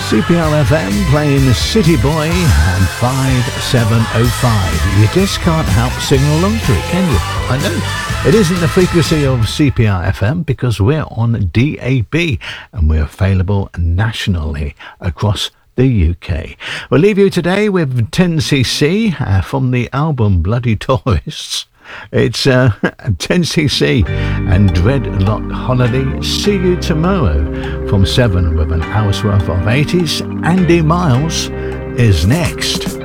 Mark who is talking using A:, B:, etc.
A: CPR FM playing City Boy and 5705. You just can't help singing along to it, can you? I know. It isn't the frequency of CPR FM because we're on DAB and we're available nationally across the UK. We'll leave you today with 10cc from the album Bloody Tourists. It's 10cc and Dreadlock Holiday. See you tomorrow from 7 with an hour's worth of 80s. Andy Miles is next.